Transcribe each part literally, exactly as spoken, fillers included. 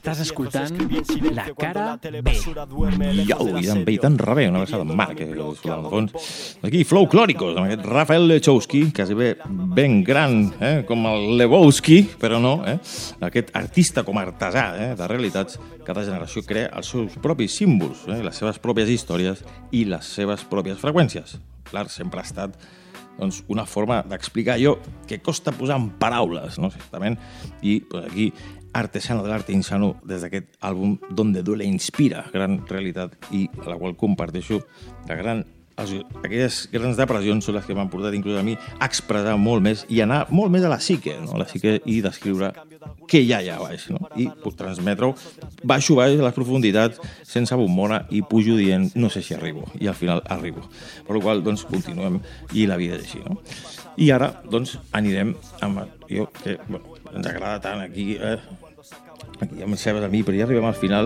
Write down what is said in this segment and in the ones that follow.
Estàs escoltant La Cara B. Iau, i d'en bé, tan rebé, una abraçada en Marc, que és al fons. Aquí, Flow Clóricos, amb aquest Rafael Lechowski, quasi bé ben gran, eh, com el Lebowski, però no, eh? Aquest artista com artesà, eh, de realitats, cada generació crea els seus propis símbols, eh, les seves pròpies històries i les seves pròpies freqüències. L'art sempre ha estat doncs, una forma d'explicar allò que costa posar en paraules, no? Certament. I pues, aquí, Artesano del Arte Insano, des d'aquest àlbum Donde Duele Inspira, gran realitat i a la qual comparteixo la gran, els, aquelles grans depressions són les que m'han portat inclús a mi a expressar molt més i anar molt més a la psique, no? A la psique i descriure què hi ha allà baix, no? I puc transmetre-ho baixo baix a les profunditats sense bombona i pujo dient no sé si arribo i al final arribo, per la qual doncs continuem i la vida és així, no? I ara doncs anirem amb jo que bueno, ens agrada tant aquí eh, aquí amb les seves a mi, però ja arribem al final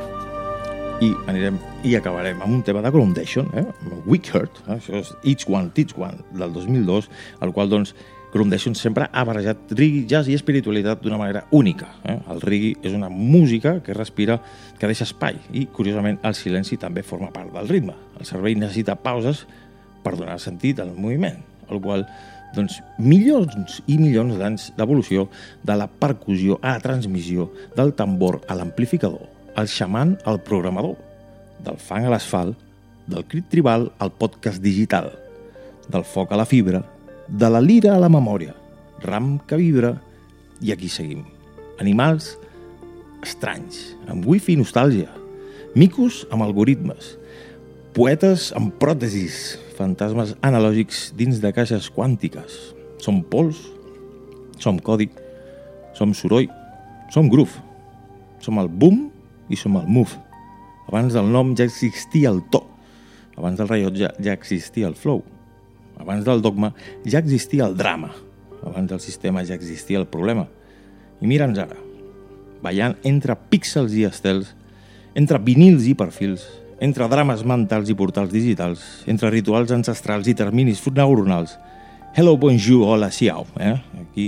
i anirem i acabarem amb un tema de Groundation, eh? Weak Heart, eh? Això és Each One, Teach One, del dos mil dos, al qual doncs Groundation sempre ha barrejat reggae, jazz i espiritualitat d'una manera única. Eh? El reggae és una música que respira, que deixa espai i, curiosament, el silenci també forma part del ritme. El cervell necessita pauses per donar sentit al moviment, el qual doncs, milions i milions d'anys d'evolució de la percussió a la transmissió, del tambor a l'amplificador, el xaman al programador, del fang a l'asfalt, del crit tribal al podcast digital, del foc a la fibra, de la lira a la memòria, ram que vibra, i aquí seguim. Animals estranys, amb wifi i nostàlgia, micos amb algoritmes, poetes amb pròtesis, fantasmes analògics dins de caixes quàntiques. Som pols, som codi, som soroll, som groove, som el boom i som el move. Abans del nom ja existia el to, abans del rellotge ja existia el flow, abans del dogma ja existia el drama, abans del sistema ja existia el problema. I mira'ns ara, ballant entre píxels i estels, entre vinils i perfils, entre drames mentals i portals digitals, entre rituals ancestrals i terminis neuronals. Hello, bonjour, hola, siau. Eh? Aquí